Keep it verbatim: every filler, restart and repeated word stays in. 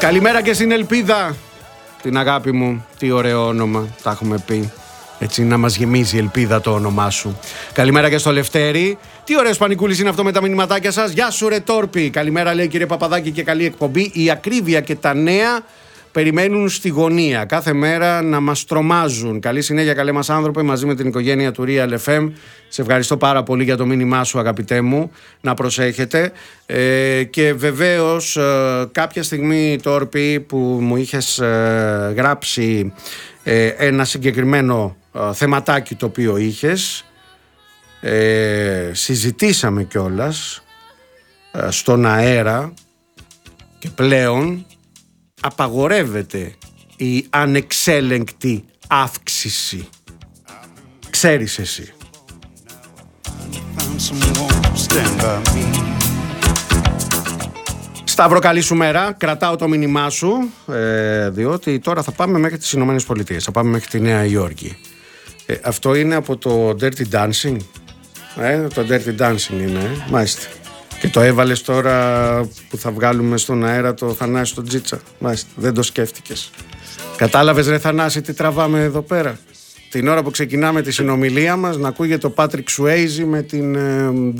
Καλημέρα και στην Ελπίδα, την αγάπη μου. Τι ωραίο όνομα, τα έχουμε πει. Έτσι να μας γεμίζει η ελπίδα το όνομά σου. Καλημέρα και στο Λευτέρη. Τι ωραίος πανικούλης είναι αυτό με τα μηνυματάκια σας. Γεια σου ρε Τόρπη. Καλημέρα λέει κύριε Παπαδάκη και καλή εκπομπή. Η ακρίβεια και τα νέα περιμένουν στη γωνία. Κάθε μέρα να μας τρομάζουν. Καλή συνέχεια καλέ μας άνθρωπε μαζί με την οικογένεια του Real εφ εμ. Σε ευχαριστώ πάρα πολύ για το μήνυμά σου αγαπητέ μου. Να προσέχετε. Ε, και βεβαίως ε, κάποια στιγμή Τόρπη που μου είχες ε, γράψει ε, ένα συγκεκριμένο ε, θεματάκι το οποίο είχες, ε, συζητήσαμε κιόλας ε, στον αέρα και πλέον απαγορεύεται η ανεξέλεγκτη αύξηση. Ξέρεις εσύ. Σταύρο, καλή σου μέρα. Κρατάω το μήνυμά σου, ε, διότι τώρα θα πάμε μέχρι τις Ηνωμένες Πολιτείες. Θα πάμε μέχρι τη Νέα Υόρκη. Ε, αυτό είναι από το Dirty Dancing. Ε, το Dirty Dancing είναι, ε. Μάλιστα. Και το έβαλες τώρα που θα βγάλουμε στον αέρα το Θανάση τον Τζίτσα. Μάλιστα, δεν το σκέφτηκες. Κατάλαβες ρε Θανάση τι τραβάμε εδώ πέρα. Την ώρα που ξεκινάμε τη συνομιλία μας να ακούγεται το Patrick Swayze με την